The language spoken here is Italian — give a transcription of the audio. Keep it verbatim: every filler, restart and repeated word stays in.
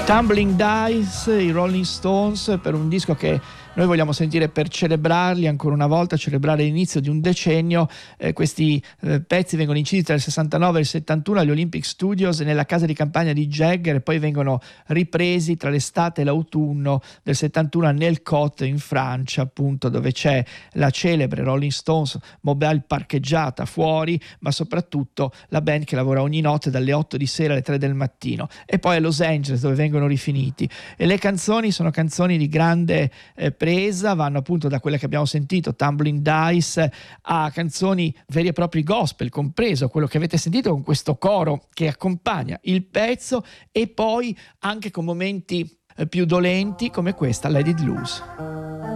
Tumbling Dice, i Rolling Stones, per un disco che noi vogliamo sentire per celebrarli ancora una volta, celebrare l'inizio di un decennio. Eh, questi eh, pezzi vengono incisi tra il sessantanove e il settantuno agli Olympic Studios nella casa di campagna di Jagger e poi vengono ripresi tra l'estate e l'autunno del settantuno a Nelcot in Francia, appunto, dove c'è la celebre Rolling Stones Mobile parcheggiata fuori, ma soprattutto la band che lavora ogni notte dalle otto di sera alle tre del mattino, e poi a Los Angeles dove vengono rifiniti. E le canzoni sono canzoni di grande eh, presa, vanno appunto da quelle che abbiamo sentito, Tumbling Dice, a canzoni veri e propri gospel, compreso quello che avete sentito con questo coro che accompagna il pezzo, e poi anche con momenti eh, più dolenti come questa Let It Loose.